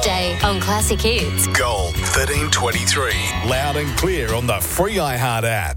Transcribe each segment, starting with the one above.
Day on Classic Hits. Gold 1323. Loud and clear on the free iHeart app.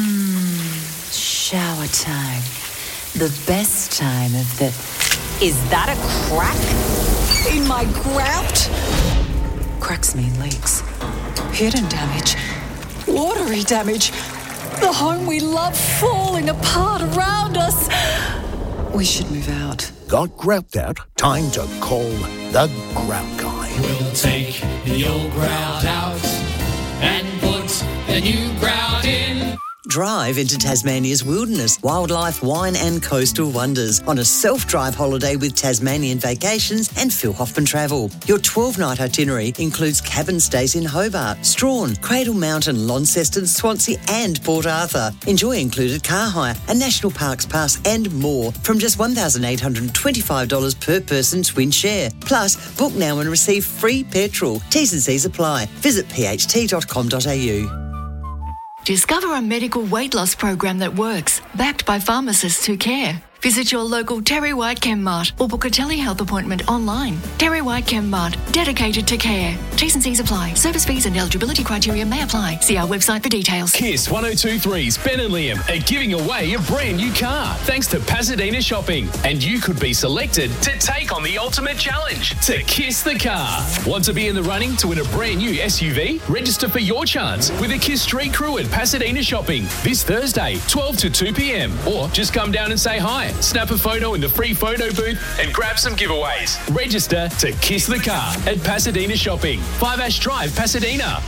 Shower time. The best time of the... Is that a crack in my grout? Cracks mean leaks. Hidden damage. Watery damage. The home we love falling apart around us. We should move out. Got grout out? Time to call the Grout Guy. We'll take the old grout out and put the new grout in. Drive into Tasmania's wilderness, wildlife, wine and coastal wonders on a self-drive holiday with Tasmanian Vacations and Phil Hoffman Travel. Your 12-night itinerary includes cabin stays in Hobart, Strahan, Cradle Mountain, Launceston, Swansea and Port Arthur. Enjoy included car hire, a National Parks Pass and more from just $1,825 per person twin share. Plus, book now and receive free petrol. T's and C's apply. Visit pht.com.au. Discover a medical weight loss program that works, backed by pharmacists who care. Visit your local Terry White Chemmart or book a telehealth appointment online. Terry White Chemmart, dedicated to care. T's and C's apply. Service fees and eligibility criteria may apply. See our website for details. Kiss 102.3's Ben and Liam are giving away a brand new car thanks to Pasadena Shopping. And you could be selected to take on the ultimate challenge to kiss the car. Want to be in the running to win a brand new SUV? Register for your chance with a Kiss Street Crew at Pasadena Shopping this Thursday, 12 to 2 p.m. Or just come down and say hi. Snap a photo in the free photo booth and grab some giveaways. Register to Kiss the Car at Pasadena Shopping. 5 Ash Drive, Pasadena.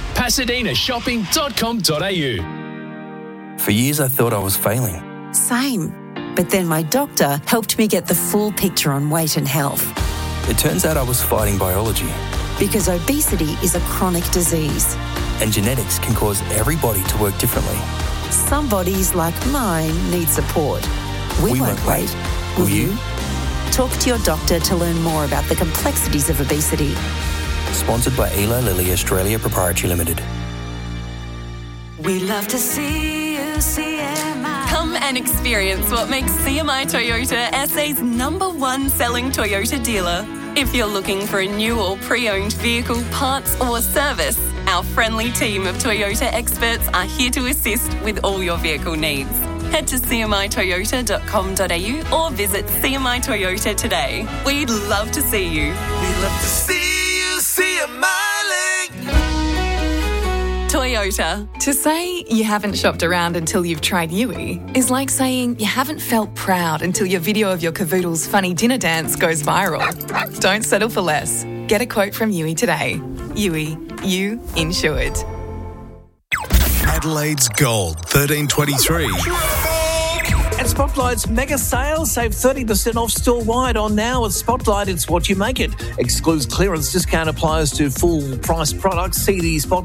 PasadenaShopping.com.au. For years I thought I was failing. Same. But then my doctor helped me get the full picture on weight and health. It turns out I was fighting biology. Because obesity is a chronic disease. And genetics can cause every body to work differently. Some bodies, like mine, need support. We won't wait. Will you? Talk to your doctor to learn more about the complexities of obesity. Sponsored by Eli Lilly Australia Proprietary Limited. We love to see you, CMI. Come and experience what makes CMI Toyota SA's #1 selling Toyota dealer. If you're looking for a new or pre-owned vehicle, parts or service, our friendly team of Toyota experts are here to assist with all your vehicle needs. Head to cmitoyota.com.au or visit CMI Toyota today. We'd love to see you. We'd love to see you, CMI Link. Toyota. To say you haven't shopped around until you've tried Yui is like saying you haven't felt proud until your video of your cavoodle's funny dinner dance goes viral. Don't settle for less. Get a quote from Yui today. Yui, you insured. Adelaide's Gold 1323. At Spotlight's mega sale, save 30% off store-wide on now. With Spotlight, it's what you make it. Excludes clearance discount applies to full-price products. See the Spotlight